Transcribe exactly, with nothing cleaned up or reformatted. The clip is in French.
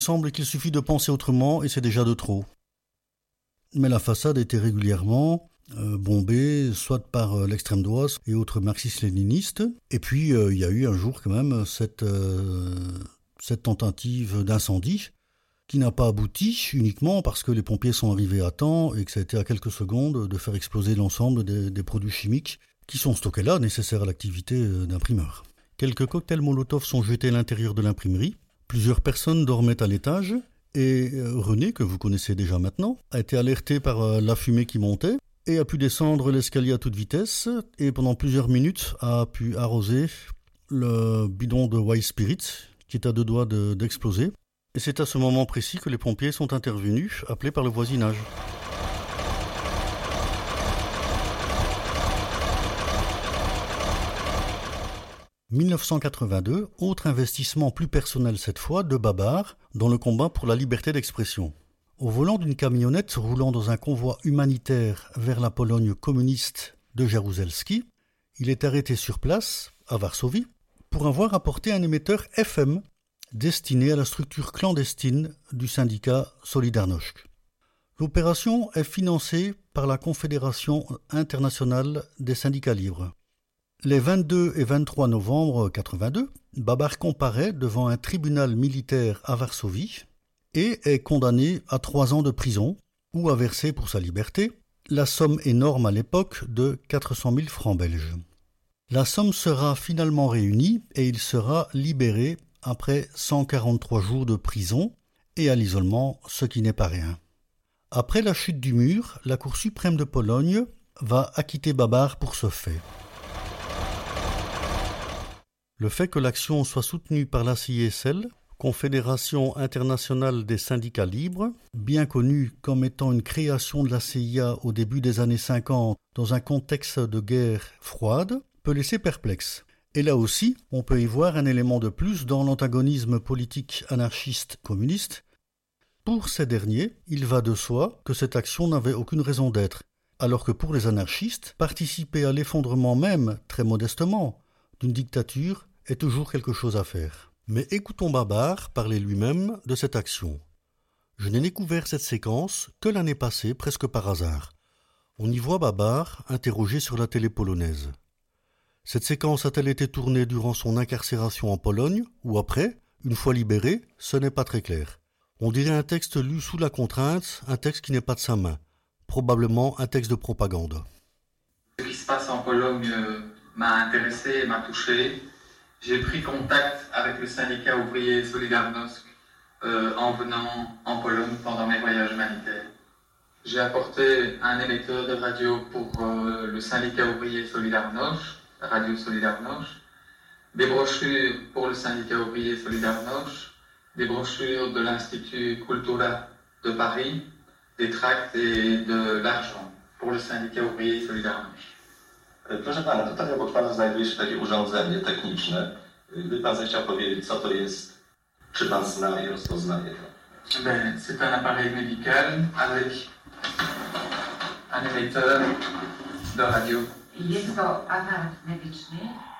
Il semble qu'il suffit de penser autrement et c'est déjà de trop. Mais la façade était régulièrement euh, bombée, soit par euh, l'extrême droite et autres marxistes-léninistes. Et puis, euh, il y a eu un jour quand même cette, euh, cette tentative d'incendie qui n'a pas abouti uniquement parce que les pompiers sont arrivés à temps et que ça a été à quelques secondes de faire exploser l'ensemble des, des produits chimiques qui sont stockés là, nécessaires à l'activité d'imprimeur. Quelques cocktails Molotov sont jetés à l'intérieur de l'imprimerie. Plusieurs personnes dormaient à l'étage et René, que vous connaissez déjà maintenant, a été alerté par la fumée qui montait et a pu descendre l'escalier à toute vitesse et pendant plusieurs minutes a pu arroser le bidon de White Spirit qui est à deux doigts de, d'exploser. Et c'est à ce moment précis que les pompiers sont intervenus, appelés par le voisinage. dix-neuf cent quatre-vingt-deux, autre investissement plus personnel cette fois de Babar dans le combat pour la liberté d'expression. Au volant d'une camionnette roulant dans un convoi humanitaire vers la Pologne communiste de Jaruzelski, il est arrêté sur place, à Varsovie, pour avoir apporté un émetteur F M destiné à la structure clandestine du syndicat Solidarność. L'opération est financée par la Confédération internationale des syndicats libres. Les vingt-deux et vingt-trois novembre quatre-vingt-deux, Babar comparaît devant un tribunal militaire à Varsovie et est condamné à trois ans de prison ou à verser pour sa liberté la somme énorme à l'époque de quatre cent mille francs belges. La somme sera finalement réunie et il sera libéré après cent quarante-trois jours de prison et à l'isolement, ce qui n'est pas rien. Après la chute du mur, la Cour suprême de Pologne va acquitter Babar pour ce fait. Le fait que l'action soit soutenue par la C I S L, Confédération internationale des syndicats libres, bien connue comme étant une création de la C I A au début des années cinquante dans un contexte de guerre froide, peut laisser perplexe. Et là aussi, on peut y voir un élément de plus dans l'antagonisme politique anarchiste-communiste. Pour ces derniers, il va de soi que cette action n'avait aucune raison d'être, alors que pour les anarchistes, participer à l'effondrement même, très modestement, d'une dictature est toujours quelque chose à faire. Mais écoutons Babar parler lui-même de cette action. Je n'ai découvert cette séquence que l'année passée, presque par hasard. On y voit Babar interrogé sur la télé polonaise. Cette séquence a-t-elle été tournée durant son incarcération en Pologne ou après, une fois libéré? Ce n'est pas très clair. On dirait un texte lu sous la contrainte, un texte qui n'est pas de sa main. Probablement un texte de propagande. Ce qui se passe en Pologne euh, m'a intéressé et m'a touché. J'ai pris contact avec le syndicat ouvrier Solidarność euh, en venant en Pologne pendant mes voyages humanitaires. J'ai apporté un émetteur de radio pour euh, le syndicat ouvrier Solidarność, Radio Solidarność, des brochures pour le syndicat ouvrier Solidarność, des brochures de l'Institut Kultura de Paris, des tracts et de l'argent pour le syndicat ouvrier Solidarność. Proszę pana, tutaj obok pana znajduje się takie urządzenie techniczne. Gdyby pan zechciał powiedzieć, co to jest, czy pan zna i rozpoznaje to? Ben, c'est un appareil médical avec un émetteur de radio. Jest to aparat medyczny